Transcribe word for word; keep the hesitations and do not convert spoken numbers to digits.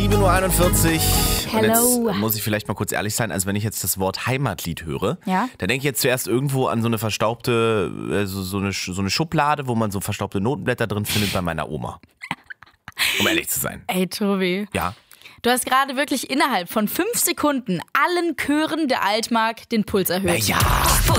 sieben Uhr einundvierzig. Hello. Und jetzt muss ich vielleicht mal kurz ehrlich sein, also wenn ich jetzt das Wort Heimatlied höre, ja? dann denke ich jetzt zuerst irgendwo an so eine verstaubte, also so eine, so eine Schublade, wo man so verstaubte Notenblätter drin findet bei meiner Oma. Um ehrlich zu sein. Ey, Tobi. Ja. Du hast gerade wirklich innerhalb von fünf Sekunden allen Chören der Altmark den Puls erhöht. Ja.